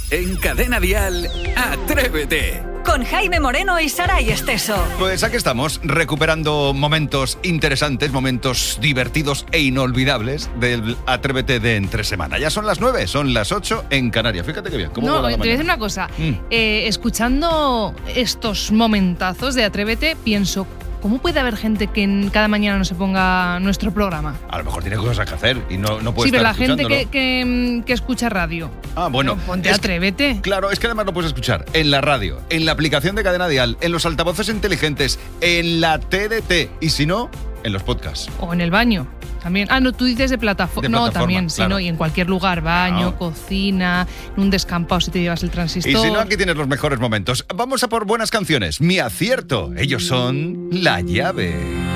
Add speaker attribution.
Speaker 1: En Cadena Dial, Atrévete.
Speaker 2: Con Jaime Moreno y Saray Esteso.
Speaker 3: Pues aquí estamos, recuperando momentos interesantes, momentos divertidos e inolvidables del Atrévete de entre semana. Ya son las 9, son las 8 en Canarias. Fíjate qué bien. ¿Cómo
Speaker 4: No,
Speaker 3: va
Speaker 4: te
Speaker 3: la
Speaker 4: voy a decir
Speaker 3: mañana?
Speaker 4: una cosa. Escuchando estos momentazos de Atrévete, pienso, ¿cómo puede haber gente que cada mañana no se ponga nuestro programa?
Speaker 3: A lo mejor tiene cosas que hacer y no puede
Speaker 4: Sí, pero
Speaker 3: estar
Speaker 4: la gente
Speaker 3: escuchándolo.
Speaker 4: que escucha radio.
Speaker 3: Ah, bueno.
Speaker 4: Pero ponte
Speaker 3: es
Speaker 4: Atrévete.
Speaker 3: Claro, es que además lo puedes escuchar en la radio, en la aplicación de Cadena Dial, en los altavoces inteligentes, en la TDT y si no, en los podcasts.
Speaker 4: O en el baño. También. Ah, no, tú dices de plataforma. No, también,
Speaker 3: claro.
Speaker 4: sí, no, y en cualquier lugar, baño,
Speaker 3: Claro.
Speaker 4: cocina, en un descampado si te llevas el transistor.
Speaker 3: Y si no, aquí tienes los mejores momentos. Vamos a por buenas canciones. Mi acierto. Ellos son La Llave.